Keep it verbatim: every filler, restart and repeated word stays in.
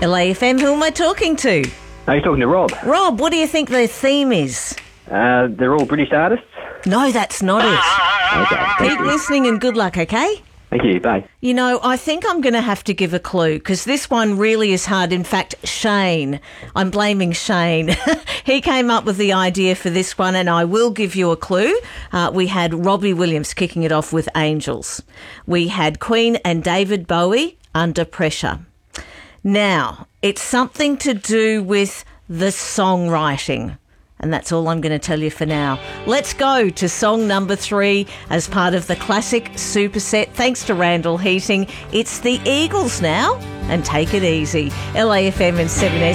L A F M, who am I talking to? Are you talking to Rob? Rob, what do you think their theme is? Uh, they're all British artists. No, that's not it. Okay. Keep listening and good luck, okay? Thank you. Bye. You know, I think I'm going to have to give a clue because this one really is hard. In fact, Shane, I'm blaming Shane. He came up with the idea for this one, and I will give you a clue. Uh, we had Robbie Williams kicking it off with Angels. We had Queen and David Bowie, Under Pressure. Now, it's something to do with the songwriting. And that's all I'm going to tell you for now. Let's go to song number three as part of the classic superset. Thanks to Randall Heating. It's the Eagles now, and Take It Easy. L A F M and seven S.